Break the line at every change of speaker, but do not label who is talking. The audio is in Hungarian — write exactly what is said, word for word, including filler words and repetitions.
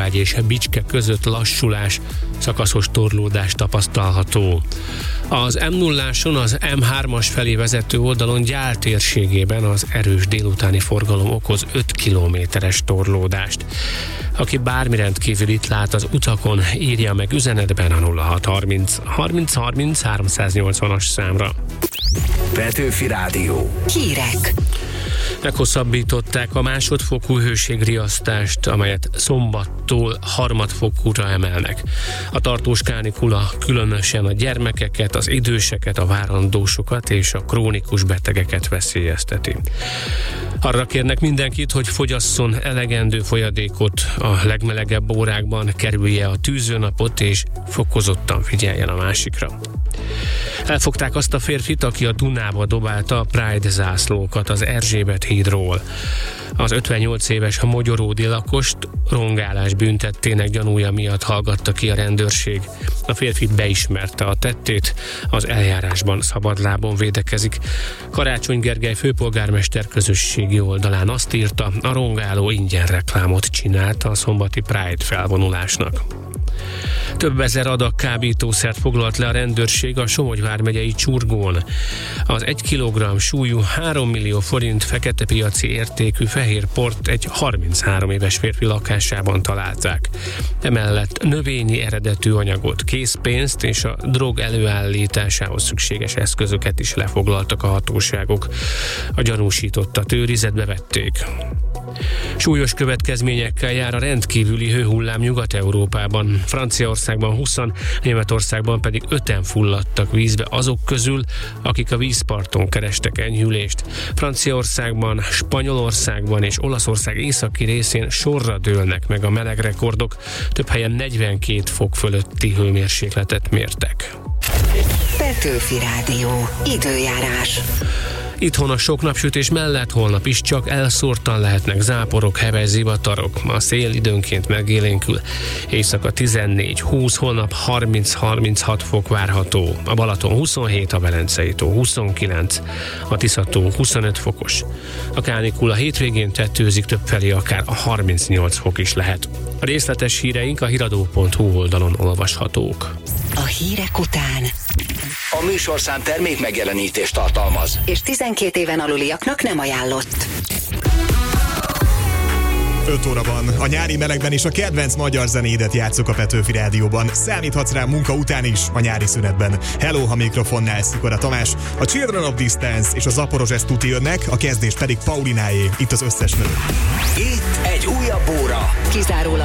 Szilágy és Bicske között lassulás, szakaszos torlódás tapasztalható. Az em nulláson az em hármas felé vezető oldalon Gyál térségében az erős délutáni forgalom okoz öt kilométeres torlódást. Aki bármi rendkívülit lát az utakon, írja meg üzenetben a nulla hat harminc harminc harminc háromszáznyolcvanas számra.
Petőfi Rádió. Hírek.
Meghosszabbították a másodfokú hőségriasztást, amelyet szombattól harmadfokúra emelnek. A tartós kánikula különösen a gyermekeket, az időseket, a várandósokat és a krónikus betegeket veszélyezteti. Arra kérnek mindenkit, hogy fogyasszon elegendő folyadékot a legmelegebb órákban, kerülje a tűzőnapot és fokozottan figyeljen a másikra. Elfogták azt a férfit, aki a Dunába dobálta a Pride zászlókat az Erzsébet hídról. Az ötvennyolc éves mogyoródi lakost rongálás büntettének gyanúja miatt hallgatta ki a rendőrség. A férfi beismerte a tettét, az eljárásban szabadlábon védekezik. Karácsony Gergely főpolgármester közösségi oldalán azt írta, a rongáló ingyen reklámot csinált a szombati Pride felvonulásnak. Több ezer adag kábítószert foglalt le a rendőrség a Somogy vármegyei Csurgón. Az egy kilogramm súlyú három millió forint fekete piaci értékű fehér port egy harminchárom éves férfi lakásában találták. Emellett növényi eredetű anyagot, készpénzt és a drog előállításához szükséges eszközöket is lefoglaltak a hatóságok. A gyanúsítottat őrizetbe vették. Súlyos következményekkel jár a rendkívüli hőhullám Nyugat-Európában. Franciaországban húszan, Németországban pedig öten fulladtak vízbe azok közül, akik a vízparton kerestek enyhülést. Franciaországban, Spanyolországban és Olaszország északi részén sorra dőlnek meg a melegrekordok. Több helyen negyvenkét fok fölötti hőmérsékletet mértek.
Petőfi Rádió. Időjárás.
Itthon a sok napsütés mellett holnap is csak elszórtan lehetnek záporok, heves zivatarok. A szél időnként megélénkül. Éjszaka tizennégy húsz, holnap harminc-harminchat fok várható. A Balaton huszonhét, a Velencei tó huszonkilenc, a Tisza-tó huszonöt fokos. A kánikula hétvégén tetőzik, többfelé akár a harmincnyolc fok is lehet. A részletes híreink a hiradó pont hu oldalon olvashatók.
A hírek után a műsorszám termék megjelenítést tartalmaz, és tizenkét éven aluliaknak nem ajánlott.
öt óra van. A nyári melegben is a kedvenc magyar zenédet játszok a Petőfi Rádióban. Számíthatsz rá munka után is, a nyári szünetben. Hello, ha mikrofonnál Szikora Tamás. A Children of Distance és a Zaporozhes tuti jönnek, a kezdés pedig Paulináé. Itt az összes nő.
Itt egy újabb óra. Kizárólag